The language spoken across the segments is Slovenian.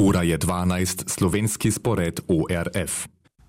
Ura je 12, slovenski spored ORF.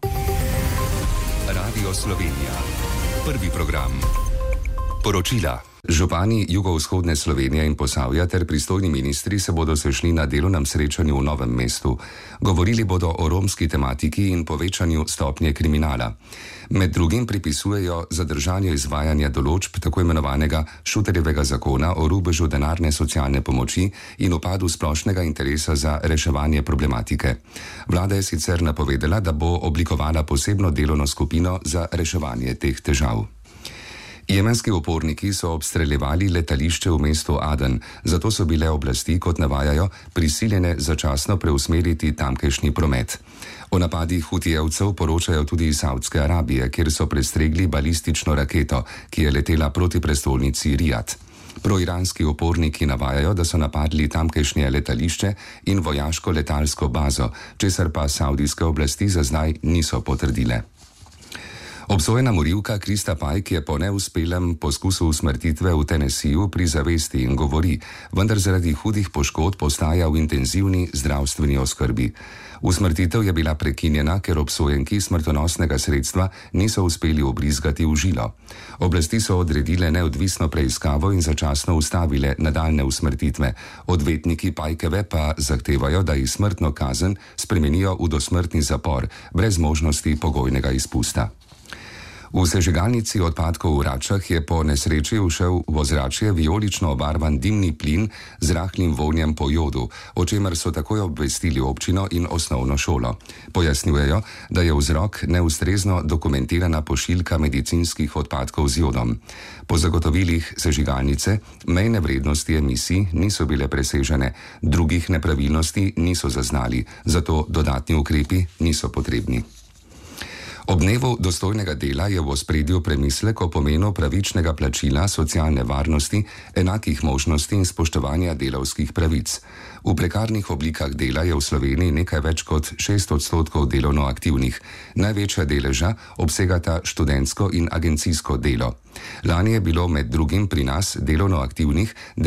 Radio Slovenija. Prvi program. Poročila. Župani jugovzhodne Slovenije in Posavja ter pristojni ministri se bodo sešli na delovnem srečanju v Novem mestu. Govorili bodo o romski tematiki in povečanju stopnje kriminala. Med drugim pripisujejo zadržanje izvajanja določb tako imenovanega Šuterjevega zakona o rubežu denarne socialne pomoči in upadu splošnega interesa za reševanje problematike. Vlada je sicer napovedala, da bo oblikovala posebno delovno skupino za reševanje teh težav. Jemenski uporniki so obstreljevali letališče v mestu Aden, zato so bile oblasti, kot navajajo, prisiljene začasno preusmeriti tamkajšnji promet. O napadih Hutijevcev poročajo tudi iz Saudske Arabije, kjer so prestregli balistično raketo, ki je letela proti prestolnici Rijad. Proiranski uporniki navajajo, da so napadli tamkajšnje letališče in vojaško letalsko bazo, česar pa saudijske oblasti za zdaj niso potrdile. Obsojena morilka Krista Pajk je po neuspelem poskusu usmrtitve v Tennesseeju pri zavesti in govori, vendar zaradi hudih poškodb postaja v intenzivni zdravstveni oskrbi. Usmrtitev je bila prekinjena, ker obsojenki smrtonosnega sredstva niso uspeli ubrizgati v žilo. Oblasti so odredile neodvisno preiskavo in začasno ustavile nadaljne usmrtitve. Odvetniki Pajkeve pa zahtevajo, da ji smrtno kazen spremenijo v dosmrtni zapor, brez možnosti pogojnega izpusta. V sežigalnici odpadkov v Račah je po nesreči ušel v ozračje vijolično obarvan dimni plin z rahlim vonjem po jodu, o čemer so takoj obvestili občino in osnovno šolo. Pojasnjujejo, da je vzrok neustrezno dokumentirana pošiljka medicinskih odpadkov z jodom. Po zagotovilih sežigalnice mejne vrednosti emisij niso bile presežene, drugih nepravilnosti niso zaznali, zato dodatni ukrepi niso potrebni. Ob dnevu dostojnega dela je v ospredju premislek o pomenu pravičnega plačila, socialne varnosti, enakih možnosti in spoštovanja delavskih pravic. V prekarnih oblikah dela je v Sloveniji nekaj več kot 6% delovno aktivnih. Največja deleža obsegata študentsko in agencijsko delo. Lani je bilo med drugim pri nas delovno aktivnih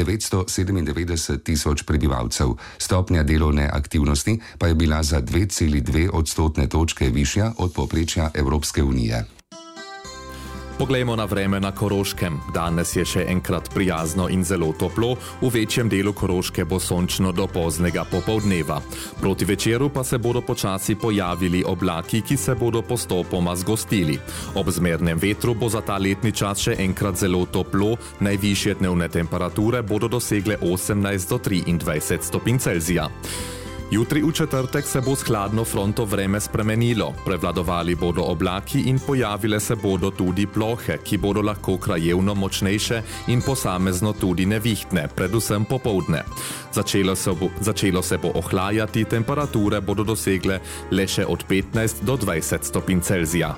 997 tisoč prebivalcev. Stopnja delovne aktivnosti pa je bila za 2,2 odstotne točke višja od povprečja Evropske unije. Poglejmo na vreme na Koroškem. Danes je še enkrat prijazno in zelo toplo, v večjem delu Koroške bo sončno do poznega popoldneva. Proti večeru pa se bodo počasi pojavili oblaki, ki se bodo postopoma zgostili. Ob zmernem vetru bo za ta letni čas še enkrat zelo toplo, najvišje dnevne temperature bodo dosegle 18 do 23 stopinj Celzija. Jutri v četrtek se bo s hladno fronto vreme spremenilo, prevladovali bodo oblaki in pojavile se bodo tudi plohe, ki bodo lahko krajevno močnejše in posamezno tudi nevihtne, predvsem popoldne. Začelo se bo ohlajati, temperature bodo dosegle le še od 15 do 20 stopinj Celzija.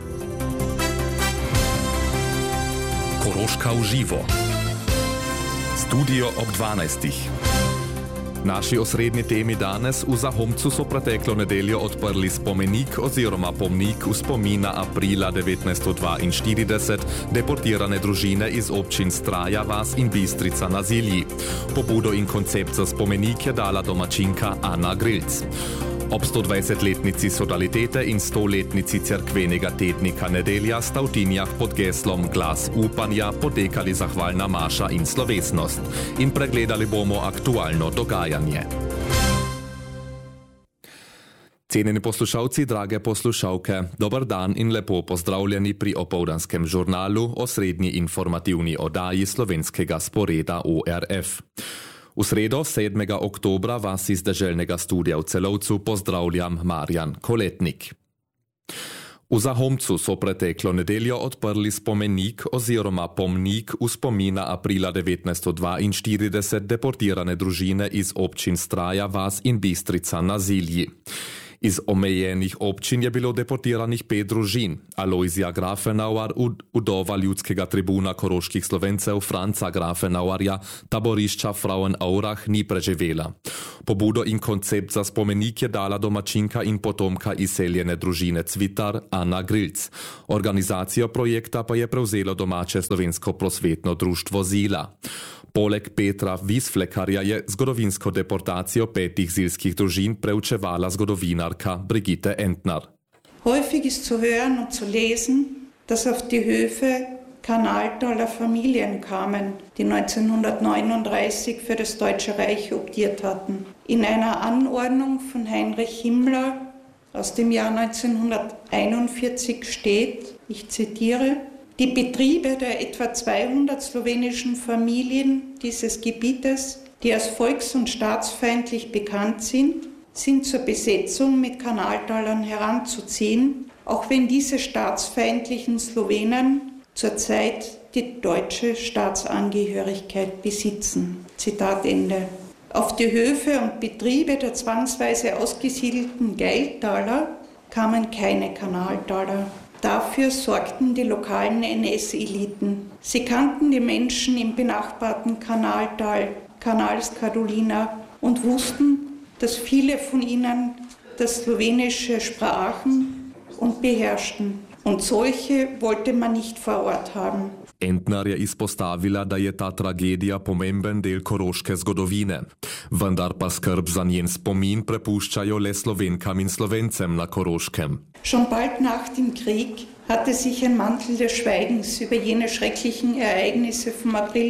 Koroška v živo. Studio ob 12. Naši osrednji temi danes v Zahomcu so preteklo nedeljo odprli spomenik oziroma pomnik v spomina aprila 1942 deportirane družine iz občin Straja vas in Bistrica na Zilji. Pobudo in koncept za spomenik je dala domačinka Ana Grilc. Ob 120-letnici Sodalitete in 100-letnici cerkvenega tednika Nedelja sta v Tinjah pod geslom Glas upanja potekali zahvalna maša in slovesnost. In pregledali bomo aktualno dogajanje. Cenjeni poslušalci, drage poslušalke, dober dan in lepo pozdravljeni pri opoldanskem žurnalu, osrednji informativni oddaji slovenskega sporeda ORF. V sredo, 7. oktobra, vas iz deželnega studia v Celovcu pozdravljam Marjan Koletnik. V Zahomcu so preteklo nedeljo odprli spomenik oziroma pomnik v spomina aprila 1942 deportirane družine iz občin Straja vas in Bistrica na Zilji. Iz omejenih občin je bilo deportiranih 5 družin. Alojzija Grafenauer, udova ljudskega tribuna koroških Slovencev Franca Grafenauerja, taborišča Frauenaurach ni preživela. Pobudo in koncept za spomenik je dala domačinka in potomka izseljene družine Cvitar Ana Grilc. Organizacijo projekta pa je prevzelo domače slovensko prosvetno društvo Zila. Poleg Petra Visflekarja je zgodovinsko deportacijo 5 zilskih družin preučevala zgodovinarka Brigitte Entner. Häufig ist zu hören und zu lesen, dass auf die Höfe Kanaltaler Familien kamen, die 1939 für das Deutsche Reich optiert hatten. In einer Anordnung von Heinrich Himmler aus dem Jahr 1941 steht, ich zitiere, die Betriebe der etwa 200 slowenischen Familien dieses Gebietes, die als volks- und staatsfeindlich bekannt sind zur Besetzung mit Kanaltalern heranzuziehen, auch wenn diese staatsfeindlichen Slowenen zurzeit die deutsche Staatsangehörigkeit besitzen. Zitat Ende. Auf die Höfe und Betriebe der zwangsweise ausgesiedelten Geiltaler kamen keine Kanaltaler. Dafür sorgten die lokalen NS-Eliten. Sie kannten die Menschen im benachbarten Kanaltal, Canals Carolina, und wussten, dass viele von ihnen das Slowenische sprachen und beherrschten. Und solche wollte man nicht vor Ort haben. Entner je izpostavila, da je ta tragedija pomemben del koroške zgodovine. Vendar pa skrb za njen spomin prepuščajo le Slovenkam in Slovencem na Koroškem. Schon bald nach dem Krieg hatte sich ein Mantel des Schweigens über jene schrecklichen Ereignisse vom April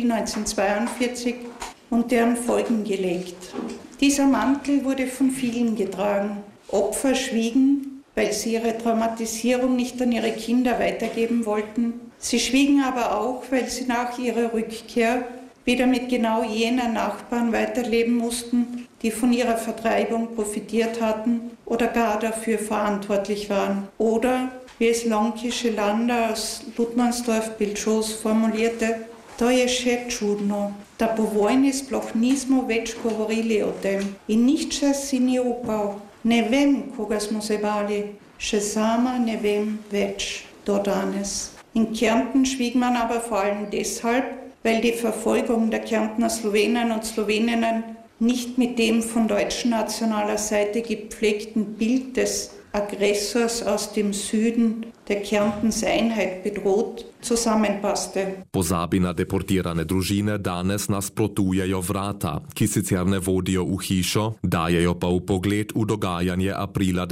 1942 und deren Folgen gelegt. Dieser Mantel wurde von vielen getragen. Opfer schwiegen, weil sie ihre Traumatisierung nicht an ihre Kinder weitergeben wollten. Sie schwiegen aber auch, weil sie nach ihrer Rückkehr wieder mit genau jenen Nachbarn weiterleben mussten, die von ihrer Vertreibung profitiert hatten oder gar dafür verantwortlich waren. Oder, wie es Lonkische Lander aus Ludmansdorf-Bilčos formulierte, to je še čudno, da po vojni sploh nismo več govorili o tem in nihče si ni upal. Ne vem, koga smo se bali, še sama ne vem več do danes. In Kärnten schwieg man aber vor allem deshalb, weil die Verfolgung der Kärntner Slowenen und Sloweninnen nicht mit dem von deutscher nationaler Seite gepflegten Bild des Aggressors aus dem Süden, der Kärntens Einheit bedroht, zusammenpasste. Pozabi na deportirane družine danes nasprotujejo Vrata, ki sicer ne vodijo v hišo, dajejo pa v pogled v dogajanje aprila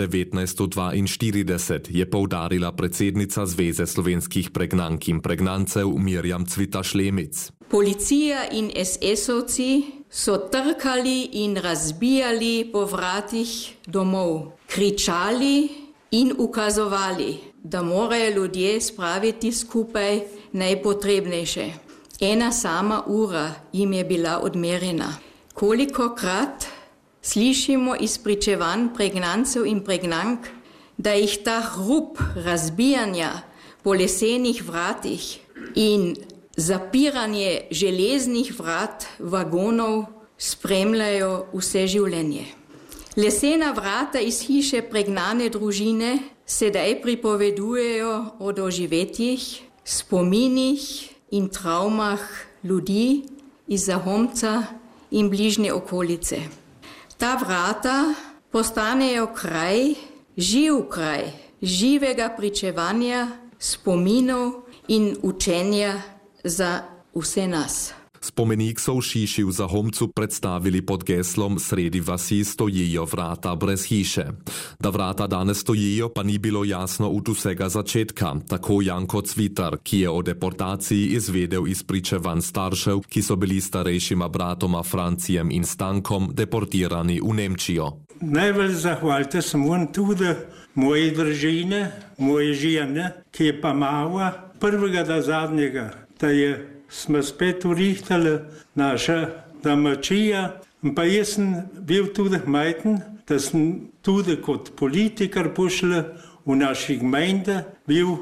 1942, je poudarila predsednica Zveze slovenskih pregnank in pregnancev Mirjam Cvita-Šlemic. Policija in SS-ovci so trkali in razbijali po vratih domov, kričali in ukazovali, da morajo ljudje spraviti skupaj najpotrebnejše. Ena sama ura jim je bila odmerjena. Kolikokrat slišimo iz pričevanj pregnancev in pregnank, da jih ta hrup razbijanja po lesenih vratih in zapiranje železnih vrat vagonov spremljajo vse življenje. Lesena vrata iz hiše pregnane družine sedaj pripovedujejo o doživetjih, spominih in travmah ljudi iz Zahomca in bližnje okolice. Ta vrata postanejo kraj, živ kraj, živega pričevanja, spominov in učenja za vse nas. Spomenik so v Šiši v Zahomcu predstavili pod geslom Sredi vasi stojijo vrata brez hiše. Da vrata danes stojijo, pa ni bilo jasno od vsega začetka, tako Janko Cvitar, ki je o deportaciji izvedel iz pričevanj staršev, ki so bili starejšima bratoma Francijem in Stankom deportirani v Nemčijo. Najbolj zahvalite se moram tudi moje družine, moje žene, ki je pa mala prvega do zadnjega, da smo spet urihtali naša domačija. Pa jaz sem bil tudi majten, da sem tudi kot politiker pošel v naši gemeinde, bil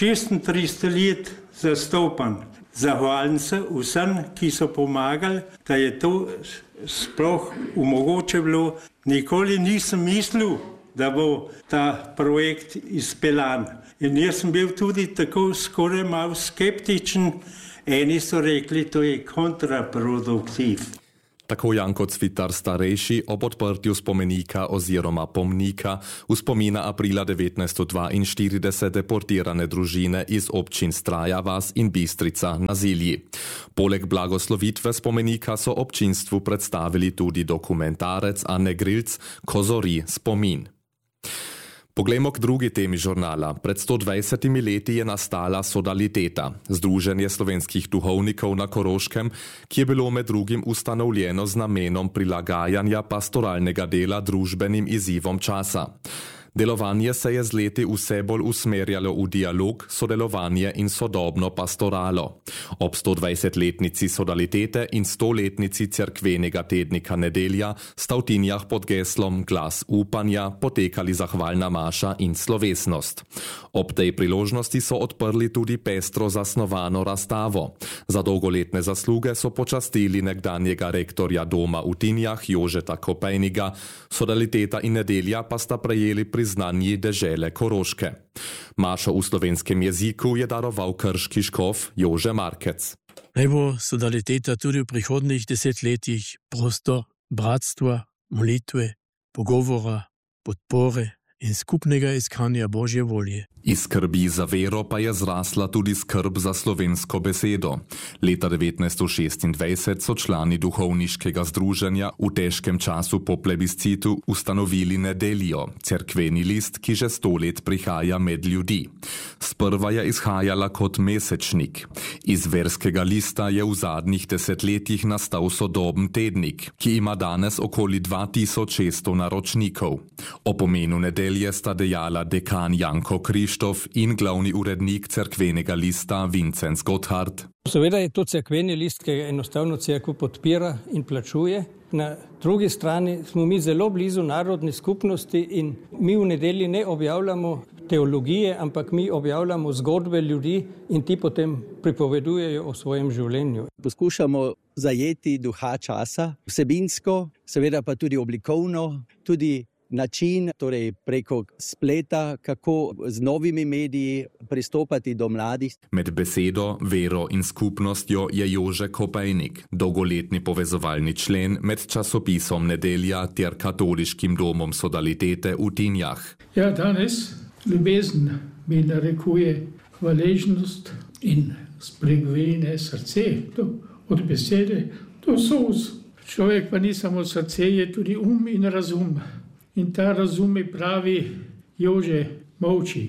36 let zastopan. Zahvaljen se vsem, ki so pomagali, da je to sploh omogoče bilo. Nikoli nisem mislil, da bo ta projekt izpeljan. In jaz sem bil tudi tako skoraj malo skeptičen. Eni so rekli, to je kontraproduktiv. Tako Janko Cvitar starejši ob odprtju spomenika oziroma pomnika v spomina aprila 1942 deportirane družine iz občin Straja vas in Bistrica na Zilji. Poleg blagoslovitve spomenika so občinstvu predstavili tudi dokumentarec Ane Grilc Ko zori spomin. Poglejmo k drugi temi žurnala. Pred 120 leti je nastala Sodaliteta, Združenje slovenskih duhovnikov na Koroškem, ki je bilo med drugim ustanovljeno z namenom prilagajanja pastoralnega dela družbenim izzivom časa. Delovanje se je z leti vse bolj usmerjalo v dialog, sodelovanje in sodobno pastoralo. Ob 120-letnici Sodalitete in 100-letnici cerkvenega tednika Nedelja sta v Tinjah pod geslom Glas upanja potekali zahvalna maša in slovesnost. Ob tej priložnosti so odprli tudi pestro zasnovano razstavo. Za dolgoletne zasluge so počastili nekdanjega rektorja doma v Tinjah Jožeta Kopejniga, Sodaliteta in Nedelja pa sta prejeli priznanji dežele Koroške. Mašo v slovenskem jeziku je daroval krški škof Jože Markec. Naj bo Sodaliteta tudi v prihodnjih desetletjih prostor bratstva, molitve, pogovora, podpore in skupnega iskanja Božje volje. Iz skrbi za vero pa je zrasla tudi skrb za slovensko besedo. Leta 1926 so člani duhovniškega združenja v težkem času po plebiscitu ustanovili Nedeljo, cerkveni list, ki že 100 let prihaja med ljudi. Sprva je izhajala kot mesečnik. Iz verskega lista je v zadnjih desetletjih nastal sodoben tednik, ki ima danes okoli 2600 naročnikov. O pomenu Nedelje sta dejala dekan Janko Krištof in glavni urednik cerkvenega lista Vincenc Gotthard. Seveda je to cerkveni list, ki ga enostavno cerkev podpira in plačuje. Na drugi strani smo mi zelo blizu narodni skupnosti in mi v Nedelji ne objavljamo teologije, ampak mi objavljamo zgodbe ljudi in ti potem pripovedujejo o svojem življenju. Poskušamo zajeti duha časa, vsebinsko, seveda pa tudi oblikovno, tudi način, torej preko spleta, kako z novimi mediji pristopati do mladih. Med besedo, vero in skupnostjo je Jože Kopejnik, dolgoletni povezovalni člen med časopisom Nedelja ter katoliškim domom Sodalitete v Tinjah. Ja, danes ljubezen mi narekuje hvaležnost in spregovorjene srce, od besede do solz. Človek pa ni samo srce, je tudi in razum. In ta razum mi pravi, Jože, molči.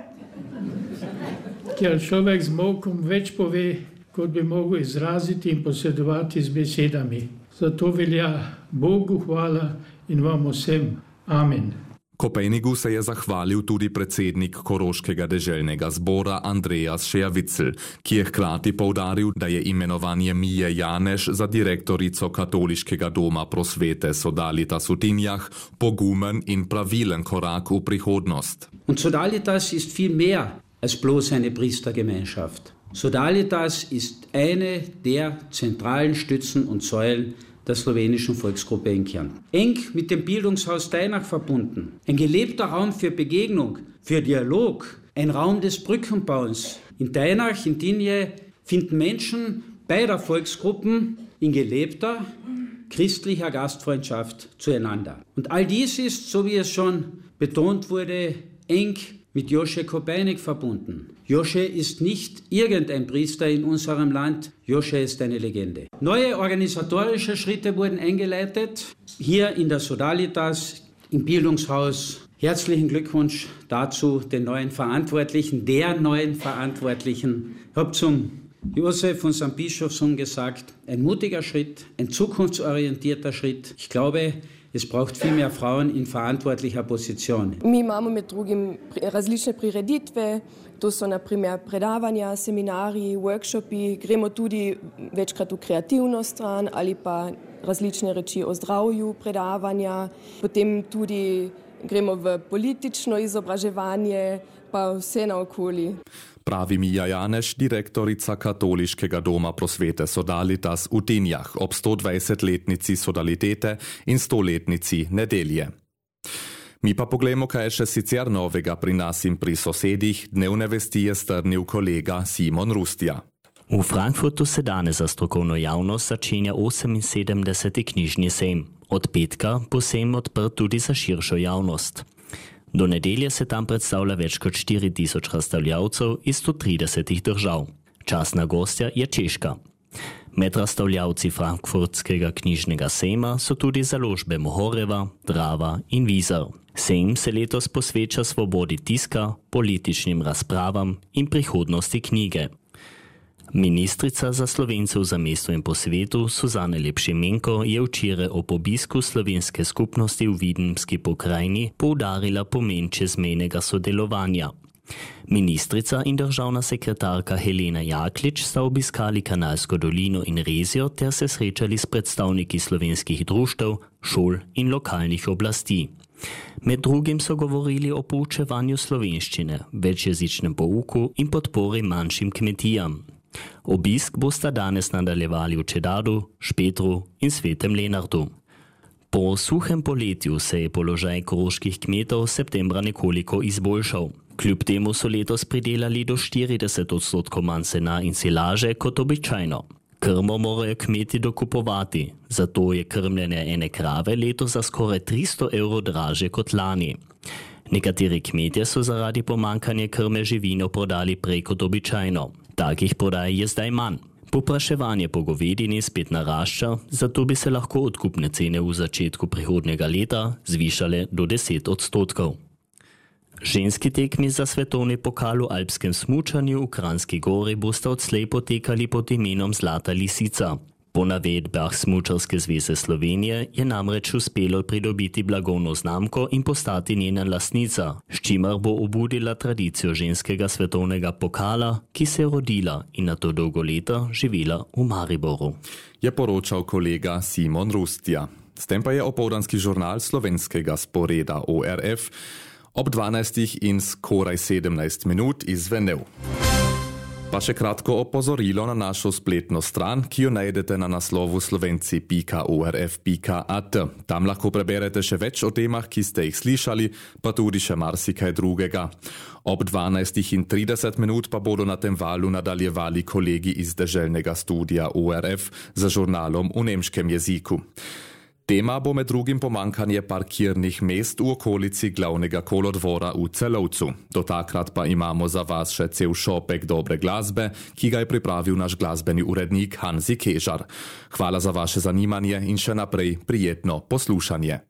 Ker človek z molkom več pove, kot bi mogel izraziti in posredovati z besedami. Zato velja Bogu hvala in vam vsem. Amen. Kopejnigu se je zahvalil tudi predsednik Koroškega deželnega zbora Andreas Šejavicl, ki je hkrati poudaril, da je imenovanje Mije Janeš za direktorico katoliškega doma prosvete Sodalitas v Tinjah pogumen in pravilen korak v prihodnost. Und Sodalitas ist viel mehr als bloß eine Priestergemeinschaft. Sodalitas ist eine der zentralen Stützen und Säulen der slowenischen Volksgruppe in Kärnten. Eng mit dem Bildungshaus Deinach verbunden. Ein gelebter Raum für Begegnung, für Dialog, ein Raum des Brückenbauens. In Deinach, in Tinje finden Menschen beider Volksgruppen in gelebter, christlicher Gastfreundschaft zueinander. Und all dies ist, so wie es schon betont wurde, eng mit Jože Kopejnik verbunden. Jože ist nicht irgendein Priester in unserem Land, Jože ist eine Legende. Neue organisatorische Schritte wurden eingeleitet, hier in der Sodalitas, im Bildungshaus. Herzlichen Glückwunsch dazu, den neuen Verantwortlichen, der neuen Verantwortlichen. Ich habe zum Josef, unserem Bischofssohn, gesagt, ein mutiger Schritt, ein zukunftsorientierter Schritt. Ich glaube, es braucht viel mehr Frauen in verantwortlicher Position. Mi imamo med drugim različne prireditve, to so na primer predavanja, seminarji, workshopi, gremo tudi večkrat v kreativno stran ali pa različne reči o zdravju, predavanja, potem tudi gremo v politično izobraževanje, pa vse naokoli. Pravi Mija Janeš, direktorica katoliškega doma prosvete Sodalitas v Tinjah ob 120-letnici Sodalitete in 100-letnici Nedelje. Mi pa poglejmo, kaj je še sicer novega pri nas in pri sosedih, dnevne vesti je strnil kolega Simon Rustja. V Frankfurtu se danes za strokovno javnost začenja 78. knjižni sejem. Od petka bo sejem odprt tudi za širšo javnost. Do nedelje se tam predstavlja več kot 4000 razstavljavcev iz 130 držav. Častna gostja je Češka. Med razstavljavci frankfurtskega knjižnega sejma so tudi založbe Mohoreva, Drava in Vizar. Sejem se letos posveča svobodi tiska, političnim razpravam in prihodnosti knjige. Ministrica za Slovence v zamestju in po svetu Suzana Lepšimenko je včeraj ob obisku slovenske skupnosti v Videmski pokrajini poudarila pomen čezmejnega sodelovanja. Ministrica in državna sekretarka Helena Jaklič sta obiskali Kanalsko dolino in Rezijo ter se srečali s predstavniki slovenskih društev, šol in lokalnih oblasti. Med drugim so govorili o poučevanju slovenščine, večjezičnem pouku in podpori manjšim kmetijam. Obisk bosta danes nadaljevali v Čedadu, Špetru in Svetem Lenartu. Po suhem poletju se je položaj koroških kmetov septembra nekoliko izboljšal. Kljub temu so letos pridelali do 40% manj sena in silaže kot običajno. Krmo morajo kmeti dokupovati, zato je krmljenje ene krave letos za skoraj 300 € dražje kot lani. Nekateri kmetje so zaradi pomankanja krme živino prodali prej kot običajno. Takih prodaj je zdaj manj. Popraševanje po govedini spet narašča, zato bi se lahko odkupne cene v začetku prihodnjega leta zvišale do 10%. Ženski tekmi za svetovni pokal v alpskem smučanju v Kranjski Gori bosta odslej potekali pod imenom Zlata lisica. Po navedbah Smučarske zveze Slovenije je namreč uspelo pridobiti blagovno znamko in postati njena lastnica, s čimer bo obudila tradicijo ženskega svetovnega pokala, ki se je rodila in nato dolgo leta živela v Mariboru. Je poročal kolega Simon Rustja. S tem pa je opoldanski žurnal slovenskega sporeda ORF ob 12 in skoraj 17 minut izvenel. Pa še kratko opozorilo na našo spletno stran, ki jo najdete na naslovu slovenci.orf.at. Tam lahko preberete še več o temah, ki ste jih slišali, pa tudi še marsikaj drugega. Ob 12:30 minut pa bodo na tem valu nadaljevali kolegi iz deželnega studia ORF za žurnalom v nemškem jeziku. Tema bo med drugim pomankanje parkirnih mest v okolici glavnega kolodvora v Celovcu. Do takrat pa imamo za vas še cel šopek dobre glasbe, ki ga je pripravil naš glasbeni urednik Hanzi Kežar. Hvala za vaše zanimanje in še naprej prijetno poslušanje.